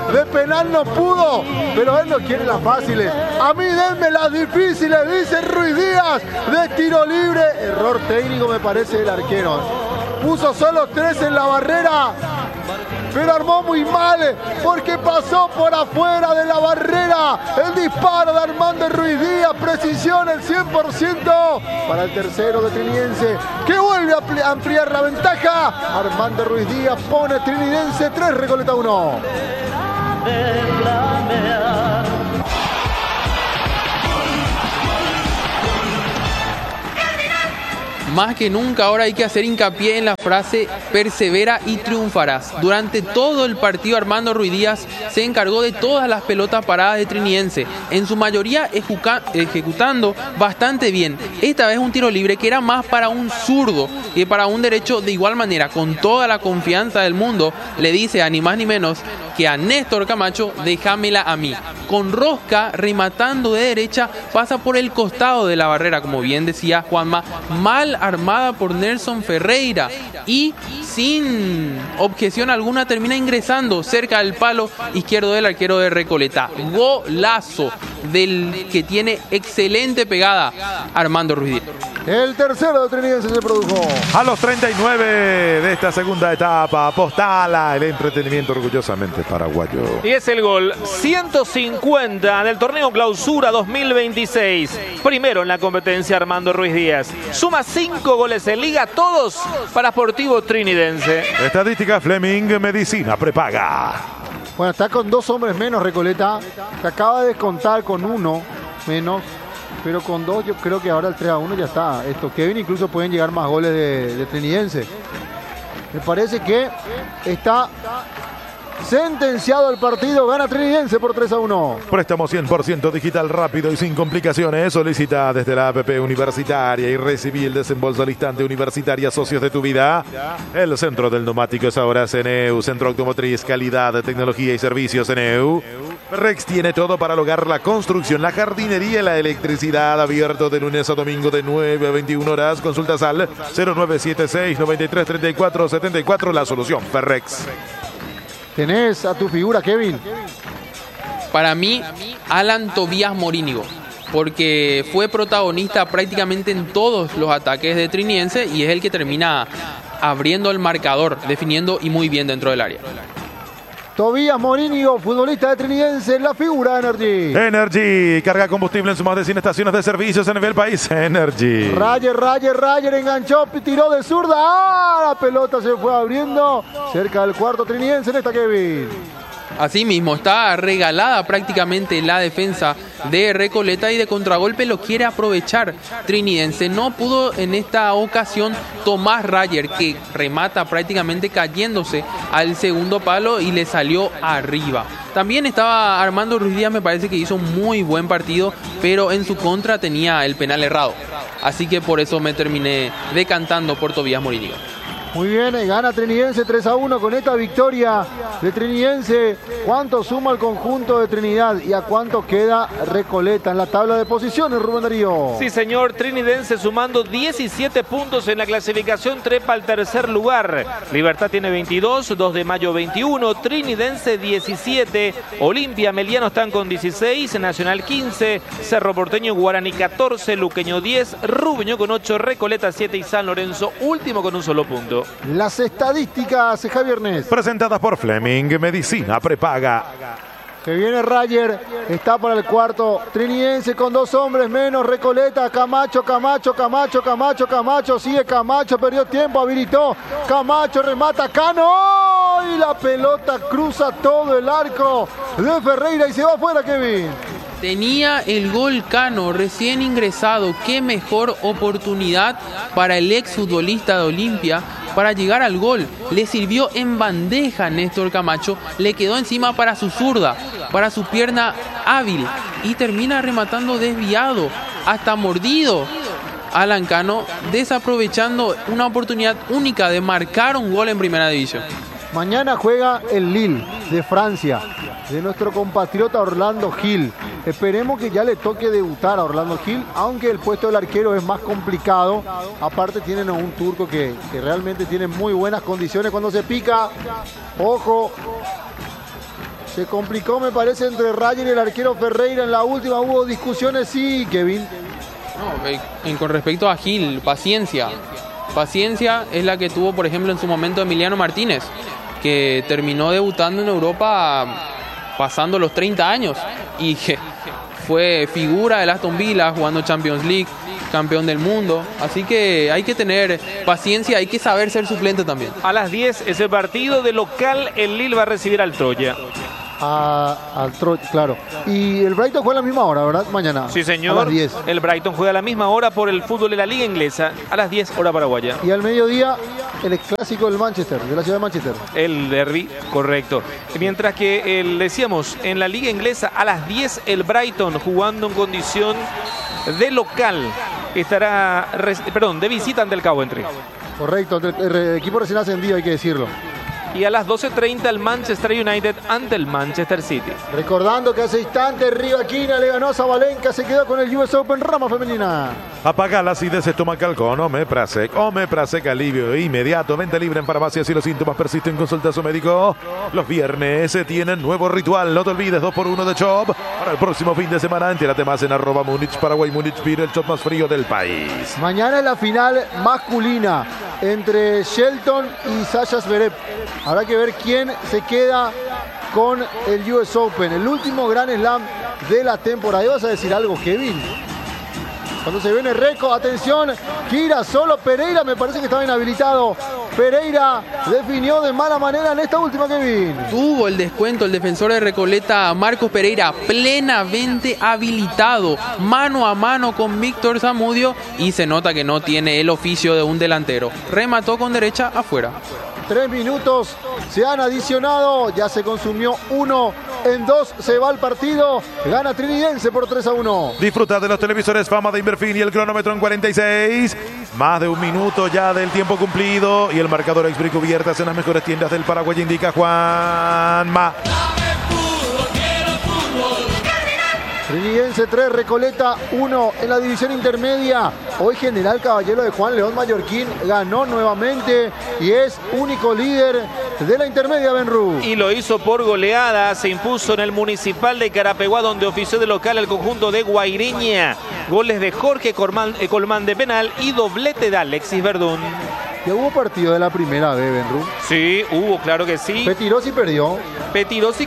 de penal no pudo, pero él no quiere las fáciles. A mí denme las difíciles, dice Ruiz Díaz, de tiro libre. Error técnico me parece del arquero. Puso solo 3 en la barrera, pero armó muy mal porque pasó por afuera de la barrera. El disparo de Armando Ruiz Díaz, precisión el 100% para el tercero de Trinidense, que vuelve a ampliar la ventaja. Armando Ruiz Díaz pone Trinidense 3, Recoleta 1. Más que nunca ahora hay que hacer hincapié en la frase persevera y triunfarás. Durante todo el partido Armando Ruiz Díaz se encargó de todas las pelotas paradas de Trinidense, en su mayoría ejecutando bastante bien. Esta vez un tiro libre que era más para un zurdo que para un derecho. De igual manera, con toda la confianza del mundo, le dice a ni más ni menos que a Néstor Camacho, déjamela a mí. Con rosca, rematando de derecha, pasa por el costado de la barrera, como bien decía Juanma, mal armada por Nelson Ferreira, y sin objeción alguna termina ingresando cerca del palo izquierdo del arquero de Recoleta. Golazo del que tiene excelente pegada Armando Ruiz Díaz. El tercero de Trinidense se produjo. A los 39 de esta segunda etapa, Postala, el entretenimiento orgullosamente paraguayo. Y es el gol 150 del torneo Clausura 2026. Primero en la competencia Armando Ruiz Díaz. Suma 5 goles en liga, todos para Sportivo Trinidense. Estadística Fleming, medicina prepaga. Bueno, está con 2 hombres menos Recoleta. Se acaba de descontar con 1 menos. Pero con 2 yo creo que ahora el 3-1 ya está. Kevin, incluso pueden llegar más goles de Trinidense. Me parece que está sentenciado el partido. Gana Trinidense por 3-1. Préstamo 100% digital, rápido y sin complicaciones. Solicita desde la APP Universitaria y recibí el desembolso al instante. Universitaria, socios de tu vida. El centro del neumático es ahora CNEU. Centro Automotriz, calidad, tecnología y servicios CNEU. Ferrex tiene todo para lograr la construcción, la jardinería y la electricidad. Abierto de lunes a domingo de 9 a 21 horas. Consultas al 0976 93 34 74. La solución, Ferrex. Tenés a tu figura, Kevin. Para mí, Alan Tobías Morínigo, porque fue protagonista prácticamente en todos los ataques de Trinidense y es el que termina abriendo el marcador, definiendo y muy bien dentro del área. Tobías Morínigo, futbolista de Trinidense, la figura de Energy. Energy, carga combustible en sus más de 100 estaciones de servicios a nivel país. Energy. Rayer enganchó, tiró de zurda. ¡Ah! La pelota se fue abriendo cerca del cuarto Trinidense en esta, Kevin. Asimismo, está regalada prácticamente la defensa de Recoleta y de contragolpe lo quiere aprovechar Trinidense. No pudo en esta ocasión Tomás Rayer, que remata prácticamente cayéndose al segundo palo y le salió arriba. También estaba Armando Ruiz Díaz, me parece que hizo muy buen partido, pero en su contra tenía el penal errado. Así que por eso me terminé decantando por Tobías Morínigo. Muy bien, gana Trinidense 3-1 con esta victoria de Trinidense. ¿Cuánto suma el conjunto de Trinidad y a cuánto queda Recoleta en la tabla de posiciones, Rubén Darío? Sí, señor, Trinidense sumando 17 puntos en la clasificación, trepa al tercer lugar. Libertad tiene 22, 2 de Mayo 21, Trinidense 17, Olimpia, Meliano están con 16, Nacional 15, Cerro Porteño, Guaraní 14, Luqueño 10, Rubeño con 8, Recoleta 7 y San Lorenzo último con un solo punto. Las estadísticas, Javier Nes. Presentadas por Fleming, medicina prepaga. Se viene Rayer, está para el cuarto Trinidense con 2 hombres menos. Recoleta, Camacho, sigue Camacho, perdió tiempo, habilitó Camacho, remata Cano y la pelota cruza todo el arco de Ferreira y se va afuera, Kevin. Tenía el gol Cano recién ingresado. Qué mejor oportunidad para el exfutbolista de Olimpia para llegar al gol. Le sirvió en bandeja a Néstor Camacho, le quedó encima para su zurda, para su pierna hábil y termina rematando desviado, hasta mordido. Alan Cano desaprovechando una oportunidad única de marcar un gol en primera división. Mañana juega el Lille de Francia, de nuestro compatriota Orlando Gil. Esperemos que ya le toque debutar a Orlando Gil, aunque el puesto del arquero es más complicado. Aparte tienen a un turco que realmente tiene muy buenas condiciones cuando se pica. Ojo. Se complicó, me parece, entre Ryan y el arquero Ferreira. En la última hubo discusiones, sí, Kevin. No, con respecto a Gil, paciencia. Paciencia es la que tuvo, por ejemplo, en su momento Emiliano Martínez, que terminó debutando en Europa pasando los 30 años y que fue figura del Aston Villa jugando Champions League, campeón del mundo. Así que hay que tener paciencia, hay que saber ser suplente también. A las 10 ese partido de local, el Lille va a recibir al Troya. Al Troya, claro. Y el Brighton juega a la misma hora, ¿verdad? Mañana. Sí, señor. A las 10. El Brighton juega a la misma hora por el fútbol de la Liga Inglesa, a las 10 hora paraguaya. Y al mediodía, el clásico del Manchester, de la ciudad de Manchester. El derbi, correcto. Mientras que, decíamos, en la Liga Inglesa, a las 10 el Brighton jugando en condición de local. Estará, de visita ante el Coventry. Correcto, el equipo recién ascendido, hay que decirlo. Y a las 12:30 el Manchester United ante el Manchester City. Recordando que hace instantes Rivaquina le ganó a Zabalenka, se quedó con el US Open rama femenina. Apaga la acidez estomacal con Omeprazec. Omeprazec, alivio inmediato. Venta libre en farmacias si los síntomas persisten. Consulta a su médico. Los viernes se tienen nuevo ritual. No te olvides, 2x1 de Chop. Para el próximo fin de semana, entérate más en @Múnich, Paraguay, Múnich Beer, el Chop más frío del país. Mañana es la final masculina entre Shelton y Sasha Zverev. Habrá que ver quién se queda con el US Open, el último Grand Slam de la temporada. ¿Y vas a decir algo, Kevin? Cuando se viene Reco, atención, gira solo Pereira, me parece que estaba inhabilitado. Pereira definió de mala manera en esta última, Kevin. Tuvo el descuento el defensor de Recoleta, Marcos Pereira, plenamente habilitado, mano a mano con Víctor Zamudio, y se nota que no tiene el oficio de un delantero. Remató con derecha afuera. 3 minutos se han adicionado, ya se consumió 1 en 2, se va el partido, gana Trinidense por 3-1. Disfruta de los televisores Fama de Inverfin y el cronómetro en 46. Más de un minuto ya del tiempo cumplido y el marcador Exbri cubiertas en las mejores tiendas del Paraguay, indica Juanma. Trinidense 3, Recoleta 1 en la división intermedia. Hoy General Caballero de Juan León Mallorquín ganó nuevamente y es único líder de la intermedia, Benru. Y lo hizo por goleada, se impuso en el Municipal de Carapeguá, donde ofició de local el conjunto de Guaireña. Goles de Jorge Colmán de penal y doblete de Alexis Verdún. Ya hubo partido de la primera vez, Benru. Sí, hubo, claro que sí. Petirosi perdió. Petirosi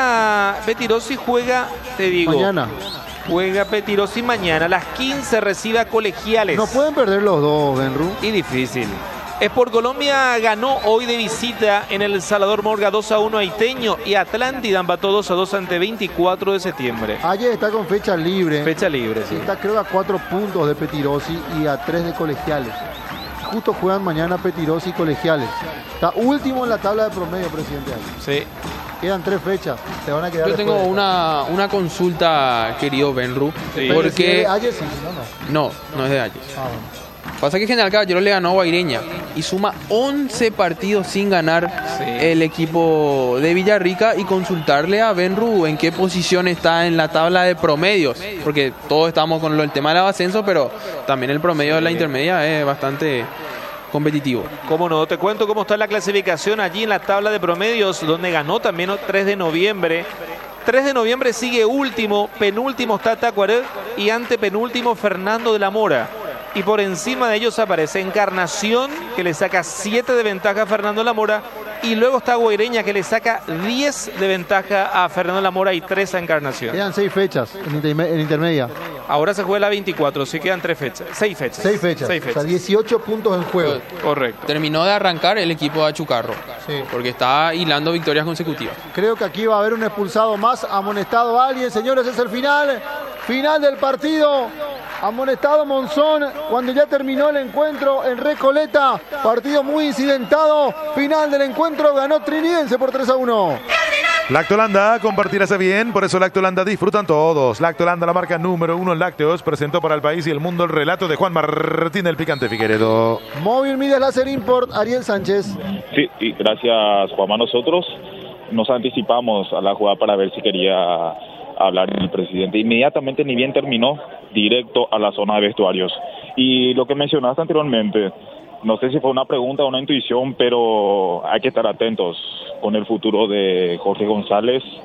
juega, te digo. Mañana. Juega Petirosi mañana. A las 15 recibe a Colegiales. No pueden perder los dos, Benru. Y difícil. Sport Colombia ganó hoy de visita en el Salvador Morga 2-1 a Iteño, y Atlántida empató 2-2 ante 24 de septiembre. Ayer está con fecha libre. Fecha libre, sí. Está creo a 4 puntos de Petirosi y a 3 de Colegiales. Justo juegan mañana Petirosi y Colegiales. Está último en la tabla de promedio, presidente. Sí. Quedan 3 fechas. Se van a quedar. Yo tengo una consulta, querido Benru. Sí. Porque ¿De Ayes? Sí, no es de Ayes. bueno. Pasa que General Caballero le ganó a Guaireña y suma 11 partidos sin ganar el equipo de Villarrica, y consultarle a Benru en qué posición está en la tabla de promedios, porque todos estamos con el tema del ascenso, pero también el promedio de la intermedia es bastante competitivo. Cómo no, te cuento cómo está la clasificación allí en la tabla de promedios, donde ganó también 3 de noviembre. 3 de noviembre sigue último, penúltimo está Tacuaré y antepenúltimo Fernando de la Mora. Y por encima de ellos aparece Encarnación, que le saca 7 de ventaja a Fernando de la Mora. Y luego está Guaireña, que le saca 10 de ventaja a Fernando de la Mora y 3 a Encarnación. Quedan 6 fechas en intermedia. Ahora se juega la 24, sí quedan 6 fechas. 6 fechas. 6 fechas. O sea, 18 puntos en juego. Correcto. Terminó de arrancar el equipo de Achucarro, Sí. porque está hilando victorias consecutivas. Creo que aquí va a haber un expulsado más, amonestado a alguien. Señores, es el final. Final del partido. Amonestado Monzón cuando ya terminó el encuentro en Recoleta. Partido muy incidentado. Final del encuentro, ganó Trinidense por 3-1. Lactolanda, compartirse bien, por eso Lactolanda disfrutan todos. Lactolanda, la marca número 1 en lácteos, presentó para el país y el mundo el relato de Juan Martín el Picante Figueredo. Móvil Midas Láser Import, Ariel Sánchez. Sí, y gracias Juanma, nosotros nos anticipamos a la jugada para ver si quería hablar el presidente. Inmediatamente, ni bien terminó, directo a la zona de vestuarios. Y lo que mencionaste anteriormente, no sé si fue una pregunta o una intuición, pero hay que estar atentos con el futuro de Jorge González.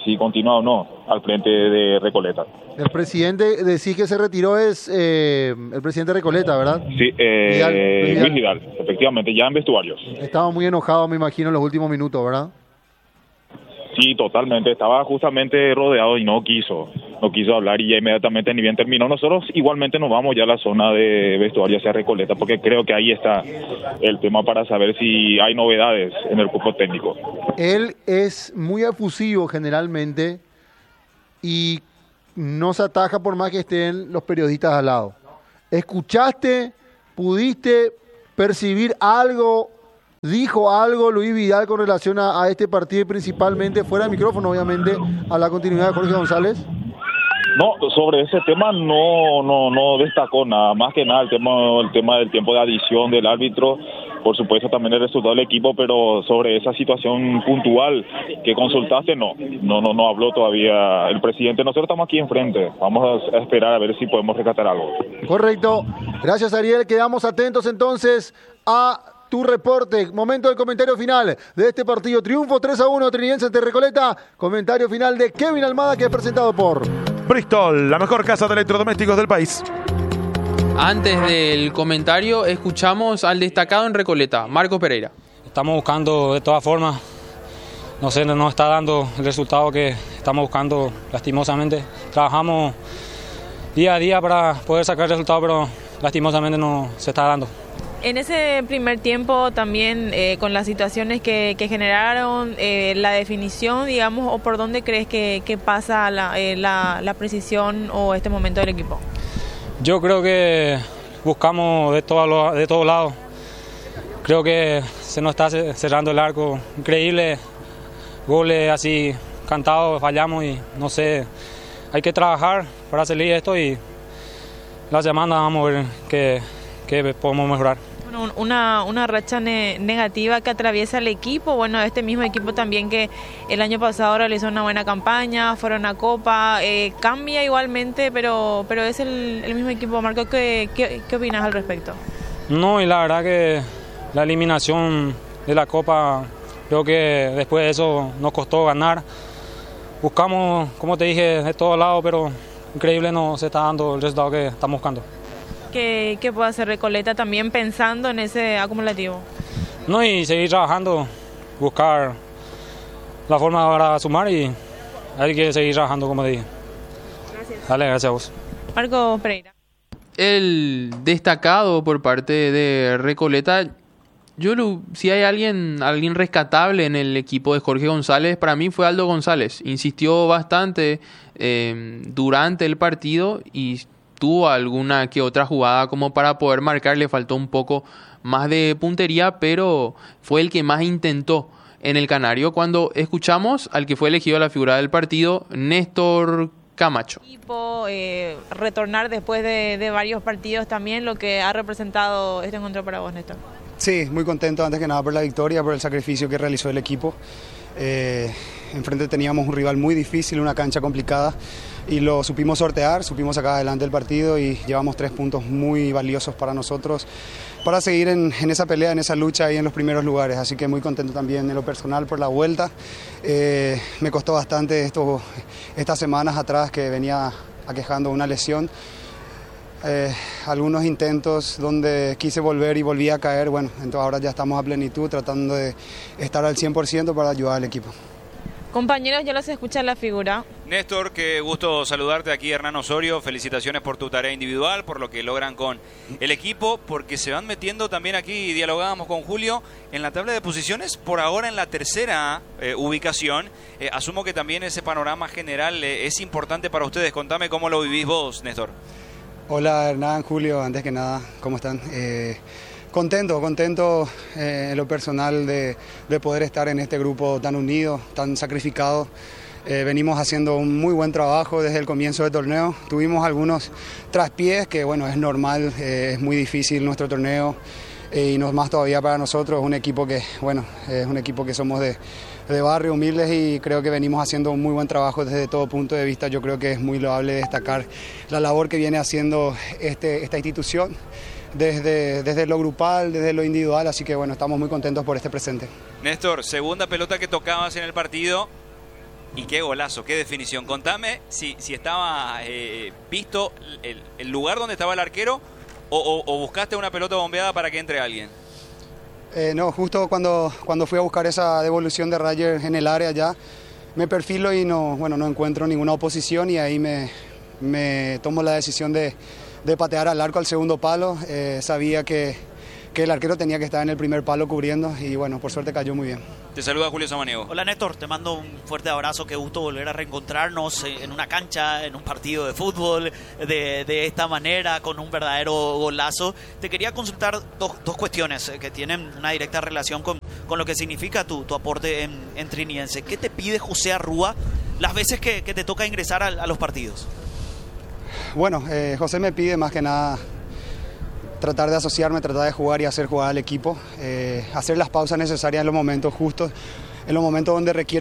si continúa o no al frente de Recoleta. El presidente, decís que se retiró, es el presidente Recoleta, ¿verdad? Sí, Luis Vidal, efectivamente, ya en vestuarios. Estaba muy enojado, me imagino, en los últimos minutos, ¿verdad? Sí, totalmente, estaba justamente rodeado y no quiso hablar, y ya inmediatamente ni bien terminó. Nosotros igualmente nos vamos ya a la zona de vestuario hacia Recoleta, porque creo que ahí está el tema para saber si hay novedades en el cuerpo técnico. Él es muy efusivo generalmente y no se ataja por más que estén los periodistas al lado. ¿Escuchaste, pudiste percibir algo? ¿Dijo algo Luis Vidal con relación a este partido y principalmente, fuera del micrófono obviamente, a la continuidad de Jorge González? No, sobre ese tema no destacó nada, más que nada el tema del tiempo de adición del árbitro, por supuesto también el resultado del equipo, pero sobre esa situación puntual que consultaste, no habló todavía el presidente. Nosotros estamos aquí enfrente, vamos a esperar a ver si podemos rescatar algo. Correcto, gracias Ariel, quedamos atentos entonces a tu reporte. Momento del comentario final de este partido. Triunfo 3-1 Trinidense ante Recoleta. Comentario final de Kevin Almada, que es presentado por Bristol, la mejor casa de electrodomésticos del país. Antes del comentario, escuchamos al destacado en Recoleta, Marcos Pereira. Estamos buscando de todas formas, no sé, no está dando el resultado que estamos buscando lastimosamente. Trabajamos día a día para poder sacar el resultado, pero lastimosamente no se está dando. En ese primer tiempo también con las situaciones que generaron, la definición, digamos, o por dónde crees que pasa la precisión o este momento del equipo. Yo creo que buscamos de todos lados. Creo que se nos está cerrando el arco. Increíble, goles así cantados, fallamos y no sé, hay que trabajar para salir de esto y la semana vamos a ver qué podemos mejorar. Una racha negativa que atraviesa el equipo, bueno, este mismo equipo también que el año pasado realizó una buena campaña, fueron a Copa, cambia igualmente, pero es el mismo equipo. Marco, ¿qué opinas al respecto? No, y la verdad que la eliminación de la Copa, creo que después de eso nos costó ganar. Buscamos, como te dije, de todos lados, pero increíble no se está dando el resultado que estamos buscando. ¿Qué puede hacer Recoleta también pensando en ese acumulativo? No, y seguir trabajando, buscar la forma para sumar y hay que seguir trabajando, como te dije. Gracias. Dale, gracias a vos. Marco Pereira. El destacado por parte de Recoleta, si hay alguien rescatable en el equipo de Jorge González, para mí fue Aldo González. Insistió bastante durante el partido y tuvo alguna que otra jugada como para poder marcar, le faltó un poco más de puntería, pero fue el que más intentó en el Canario. Cuando escuchamos al que fue elegido la figura del partido, Néstor Camacho. Retornar después de varios partidos también, lo que ha representado este encuentro para vos, Néstor. Sí, muy contento antes que nada por la victoria, por el sacrificio que realizó el equipo. Enfrente teníamos un rival muy difícil, una cancha complicada y lo supimos sortear, supimos sacar adelante el partido y llevamos 3 puntos muy valiosos para nosotros para seguir en esa pelea, en esa lucha y en los primeros lugares, así que muy contento también en lo personal por la vuelta. Me costó bastante estas semanas atrás que venía aquejando una lesión. Algunos intentos donde quise volver y volví a caer, bueno, entonces ahora ya estamos a plenitud tratando de estar al 100% para ayudar al equipo. Compañeros, ya los escucha la figura. Néstor, qué gusto saludarte aquí, Hernán Osorio. Felicitaciones por tu tarea individual, por lo que logran con el equipo, porque se van metiendo también aquí, dialogábamos con Julio, en la tabla de posiciones, por ahora en la tercera ubicación. Asumo que también ese panorama general es importante para ustedes. Contame cómo lo vivís vos, Néstor. Hola Hernán, Julio, antes que nada, ¿cómo están? Contento en lo personal de poder estar en este grupo tan unido, tan sacrificado. Venimos haciendo un muy buen trabajo desde el comienzo del torneo. Tuvimos algunos traspiés que, bueno, es normal, es muy difícil nuestro torneo y no más todavía para nosotros. Es un equipo que, bueno, es un equipo que somos de barrio, humildes, y creo que venimos haciendo un muy buen trabajo desde todo punto de vista. Yo creo que es muy loable destacar la labor que viene haciendo esta institución. Desde lo grupal, desde lo individual, así que bueno, estamos muy contentos por este presente. Néstor, segunda pelota que tocabas en el partido, Y qué golazo, qué definición. Contame si estaba visto el lugar donde estaba el arquero o buscaste una pelota bombeada para que entre alguien. No, justo cuando fui a buscar esa devolución de Rayer en el área ya, me perfilo y no encuentro ninguna oposición y ahí me tomo la decisión de patear al arco al segundo palo. Sabía que el arquero tenía que estar en el primer palo cubriendo y bueno, por suerte cayó muy bien. Te saluda Julio Samaniego. Hola Néstor, te mando un fuerte abrazo, qué gusto volver a reencontrarnos en una cancha, en un partido de fútbol, de esta manera, con un verdadero golazo. Te quería consultar dos cuestiones que tienen una directa relación con lo que significa tu aporte en Trinidense. ¿Qué te pide José Arrúa las veces que te toca ingresar a los partidos? Bueno, José me pide más que nada tratar de asociarme, tratar de jugar y hacer jugar al equipo, hacer las pausas necesarias en los momentos justos, en los momentos donde requiere